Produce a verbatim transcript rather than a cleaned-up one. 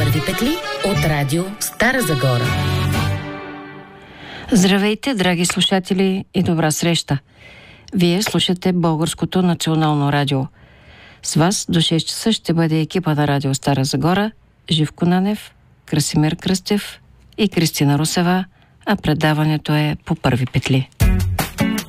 първи петли от радио Стара Загора. Здравейте, драги слушатели, и добра среща! Вие слушате Българското национално радио. С вас до шест часа ще бъде екипа на радио Стара Загора, Живко Нанев, Красимир Кръстев и Кристина Русева, а предаването е по първи петли.